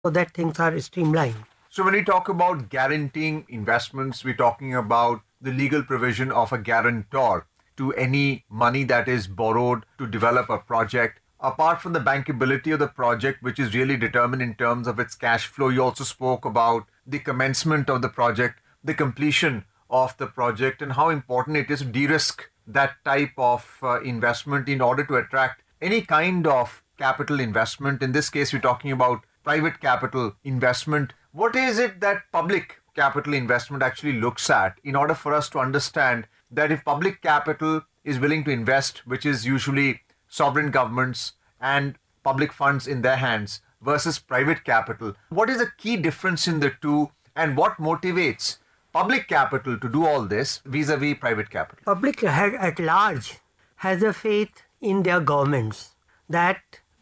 so that things are streamlined. So when we talk about guaranteeing investments, we're talking about the legal provision of a guarantor to any money that is borrowed to develop a project. Apart from the bankability of the project, which is really determined in terms of its cash flow, you also spoke about the commencement of the project, the completion of the project, and how important it is to de-risk that type of investment in order to attract any kind of capital investment. In this case, we're talking about private capital investment. What is it that public capital investment actually looks at in order for us to understand that if public capital is willing to invest, which is usually sovereign governments and public funds in their hands versus private capital, what is the key difference in the two, and what motivates public capital to do all this vis-a-vis private capital? Public at large has a faith in their governments that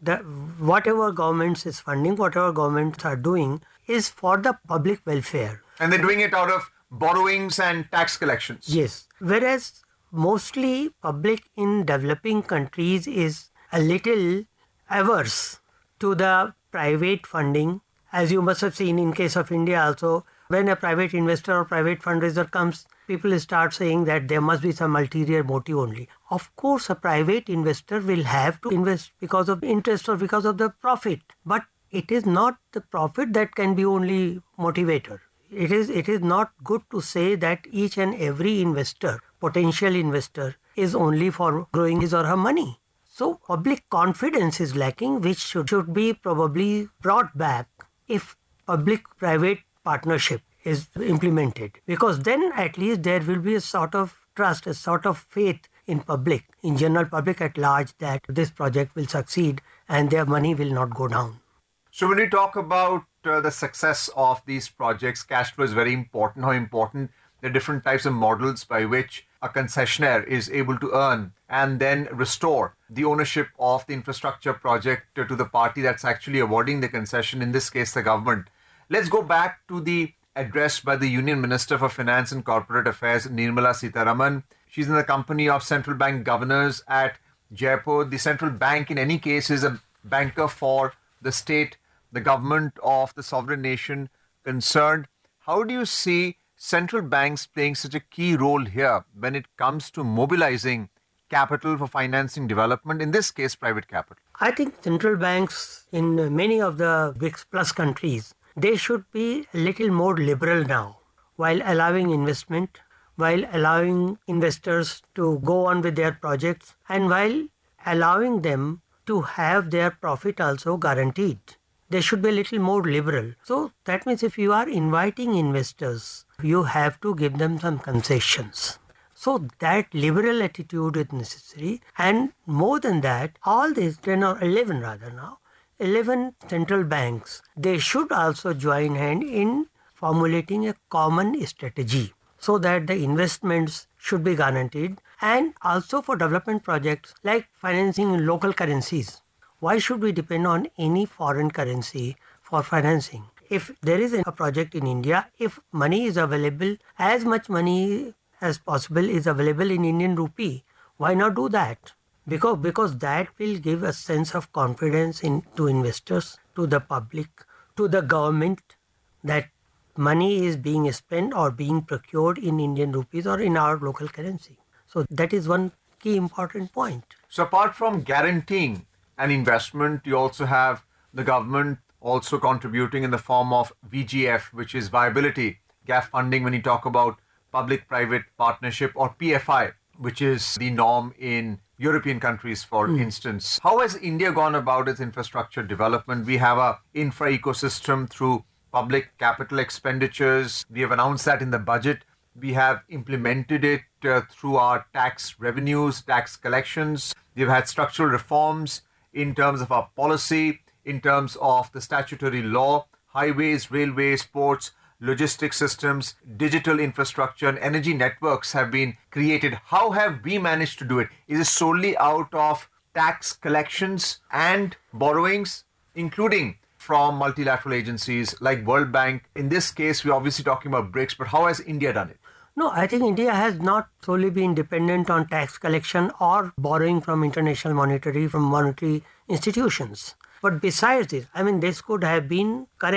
whatever governments is funding, whatever governments are doing is for the public welfare. And they're doing it out of borrowings and tax collections. Yes. Whereas mostly public in developing countries is a little averse to the private funding. As you must have seen in case of India also, when a private investor or private fundraiser comes, people start saying that there must be some ulterior motive only. Of course, a private investor will have to invest because of interest or because of the profit. But it is not the profit that can be only motivator. It is not good to say that each and every investor, potential investor, is only for growing his or her money. So public confidence is lacking, which should be probably brought back if public-private partnership is implemented. Because then at least there will be a sort of trust, a sort of faith in public, in general public at large, that this project will succeed and their money will not go down. So when we talk about the success of these projects, cash flow is very important. How important the different types of models by which a concessionaire is able to earn and then restore the ownership of the infrastructure project to the party that's actually awarding the concession, in this case the government. Let's go back to the address by the Union Minister for Finance and Corporate Affairs, Nirmala Sitharaman. She's in the company of central bank governors at Jaipur. The central bank in any case is a banker for the state, the government of the sovereign nation concerned. How do you see central banks playing such a key role here when it comes to mobilizing capital for financing development, in this case private capital? I think central banks in many of the BRICS plus countries, they should be a little more liberal now, while allowing investment, while allowing investors to go on with their projects, and while allowing them to have their profit also guaranteed. They should be a little more liberal. So that means if you are inviting investors, you have to give them some concessions. So that liberal attitude is necessary. And more than that, all these 10 or 11 rather now, 11 central banks, they should also join hand in formulating a common strategy so that the investments should be guaranteed, and also for development projects like financing in local currencies. Why should we depend on any foreign currency for financing? If there is a project in India, if money is available, as much money as possible is available in Indian rupee, why not do that? Because that will give a sense of confidence to investors, to the public, to the government, that money is being spent or being procured in Indian rupees or in our local currency. So that is one key important point. So apart from guaranteeing an investment, you also have the government also contributing in the form of VGF, which is viability gap funding when you talk about public-private partnership, or PFI, which is the norm in European countries, for instance. How has India gone about its infrastructure development? We have a infra ecosystem through public capital expenditures. We have announced that in the budget. We have implemented it through our tax revenues, tax collections. We've had structural reforms in terms of our policy, in terms of the statutory law, highways, railways, ports, logistics systems, digital infrastructure, and energy networks have been created. How have we managed to do it? Is it solely out of tax collections and borrowings, including from multilateral agencies like World Bank? In this case, we're obviously talking about BRICS, but how has India done it? No, I think India has not solely been dependent on tax collection or borrowing from monetary institutions. But besides this, this could have been correct